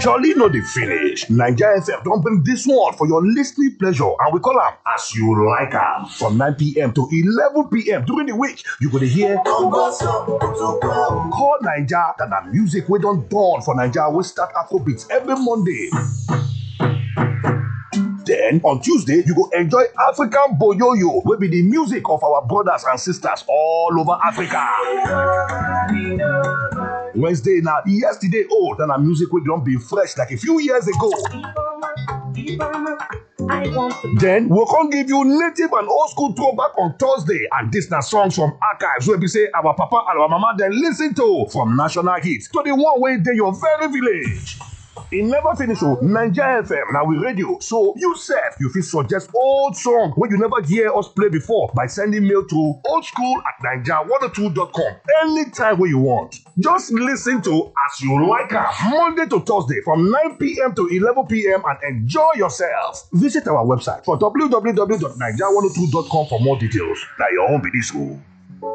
Jolly no dey finish. Naija FM don bring dis one for your listening pleasure and we call am As You Like Am. From 9 p.m. to 11 p.m. during the week, you go dey hear Call Naija, that na music wey don dawn for Naija wey start Afrobeats every Monday. Then on Tuesday, you go enjoy African Boyoyo, wey be the music of our brothers and sisters all over Africa. Wednesday na yesterday old and a music wey don be fresh like a few years ago. Then we'll come give you native and old school throwback on Thursday, and this na songs from archives wey be say our papa and our mama dem listen to, from national hits to the one wey dey your very village. E never finish o. Naija FM na we radio, so you sef you fit suggest old song wey you never hear us play before by sending mail to oldschool@naija102.com anytime wey you want. Just listen to As You Like Am Monday to Thursday from 9 p.m. to 11 p.m. and enjoy yourself. Visit our website for www.naija102.com for more details. Na your own be dis o.